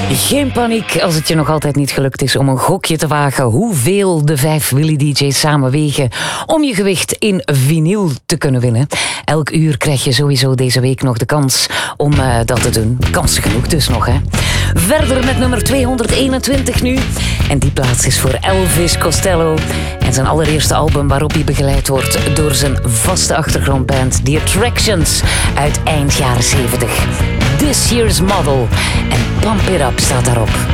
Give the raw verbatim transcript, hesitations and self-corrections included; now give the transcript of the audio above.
Geen paniek als het je nog altijd niet gelukt is om een gokje te wagen hoeveel de vijf Willy D J's samen wegen om je gewicht in vinyl te kunnen winnen. Elk uur krijg je sowieso deze week nog de kans om uh, dat te doen. Kans genoeg dus nog, hè. Verder met nummer tweehonderdeenentwintig nu. En die plaats is voor Elvis Costello. En zijn allereerste album waarop hij begeleid wordt door zijn vaste achtergrondband The Attractions uit eind jaren zeventig. This Year's Model. En Pump It Up staat daarop.